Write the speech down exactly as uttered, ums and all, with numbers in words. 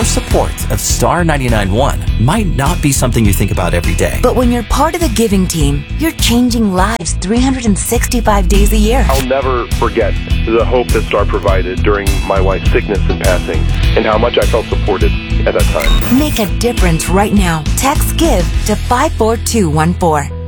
your support of Star ninety-nine point one might not be something you think about every day. But when you're part of the giving team, you're changing lives three hundred sixty-five days a year. I'll never forget the hope that Star provided during my wife's sickness and passing, and how much I felt supported at that time. Make a difference right now. Text GIVE to five four two one four.